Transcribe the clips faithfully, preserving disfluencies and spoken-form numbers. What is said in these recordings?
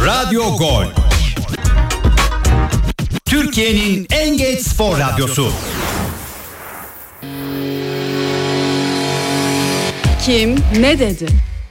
Radyo Gol. Türkiye'nin en geç spor radyosu. Kim ne dedi?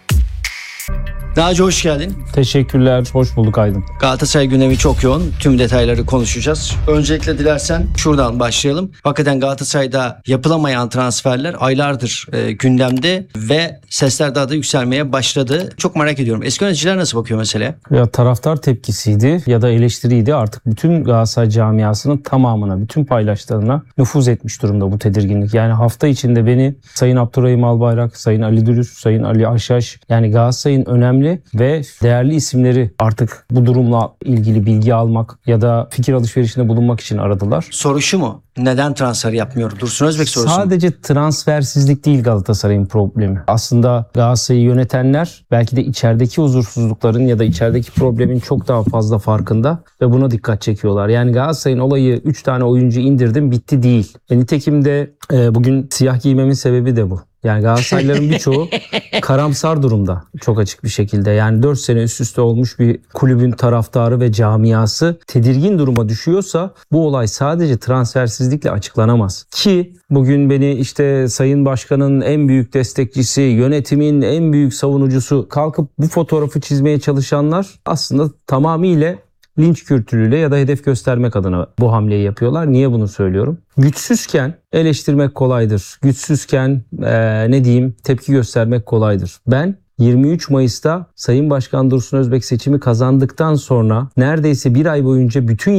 Naci hoş geldin. Teşekkürler, hoş bulduk Aydın. Galatasaray gündemi çok yoğun. Tüm detayları konuşacağız. Öncelikle dilersen şuradan başlayalım. Hakikaten Galatasaray'da yapılamayan transferler aylardır e, gündemde ve sesler daha da yükselmeye başladı. Çok merak ediyorum. Eski yöneticiler nasıl bakıyor meseleye? Ya taraftar tepkisiydi ya da eleştiriydi. Artık bütün Galatasaray camiasının tamamına, bütün paydaşlarına nüfuz etmiş durumda bu tedirginlik. Yani hafta içinde beni Sayın Abdurrahim Albayrak, Sayın Ali Dürüst, Sayın Ali Aşaş, yani Galatasaray'ın önemli ve değerli isimleri artık bu durumla ilgili bilgi almak ya da fikir alışverişinde bulunmak için aradılar. Soru şu mu? Neden transfer yapmıyor? Dursun Özbek sorusu. Sadece transfersizlik değil Galatasaray'ın problemi. Aslında Galatasaray'ı yönetenler belki de içerideki huzursuzlukların ya da içerideki problemin çok daha fazla farkında ve buna dikkat çekiyorlar. Yani Galatasaray'ın olayı üç tane oyuncu indirdim bitti değil. E, nitekim de e, bugün siyah giymemin sebebi de bu. Yani Galatasaraylıların birçoğu karamsar durumda çok açık bir şekilde. Yani dört sene üst üste olmuş bir kulübün taraftarı ve camiası tedirgin duruma düşüyorsa bu olay sadece transfersizlikle açıklanamaz. Ki bugün beni işte Sayın Başkan'ın en büyük destekçisi, yönetimin en büyük savunucusu kalkıp bu fotoğrafı çizmeye çalışanlar aslında tamamıyla linç kültürüyle ya da hedef göstermek adına bu hamleyi yapıyorlar. Niye bunu söylüyorum? Güçsüzken eleştirmek kolaydır. Güçsüzken ee, ne diyeyim tepki göstermek kolaydır. Ben yirmi üç Mayıs'ta Sayın Başkan Dursun Özbek seçimi kazandıktan sonra neredeyse bir ay boyunca bütün